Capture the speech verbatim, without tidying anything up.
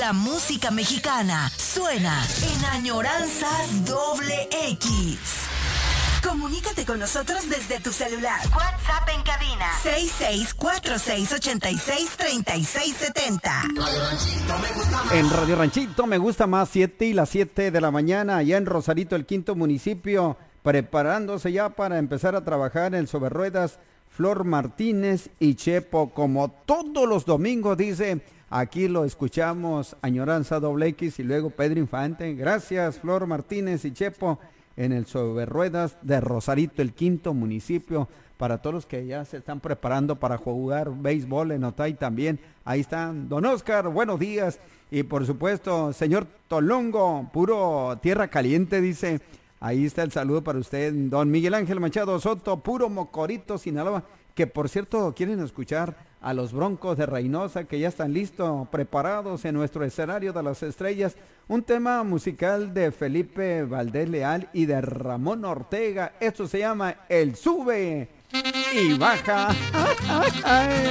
La música mexicana suena en Añoranzas Doble X. Comunícate con nosotros desde tu celular. WhatsApp en cabina seis seis cuatro seis ocho seis tres seis siete cero. En Radio Ranchito me gusta más, siete y las siete de la mañana, allá en Rosarito, el quinto municipio, preparándose ya para empezar a trabajar en sobre ruedas. Flor Martínez y Chepo, como todos los domingos, dice, aquí lo escuchamos, Añoranza Doble X, y luego Pedro Infante. Gracias, Flor Martínez y Chepo, en el sobre ruedas de Rosarito, el quinto municipio, para todos los que ya se están preparando para jugar béisbol en Otay también. Ahí están, don Oscar, buenos días, y por supuesto, señor Tolongo, puro tierra caliente, dice. Ahí está el saludo para usted, don Miguel Ángel Machado Soto, puro Mocorito, Sinaloa, que por cierto quieren escuchar a los Broncos de Reynosa, que ya están listos, preparados en nuestro escenario de las estrellas. Un tema musical de Felipe Valdés Leal y de Ramón Ortega. Esto se llama El Sube y Baja.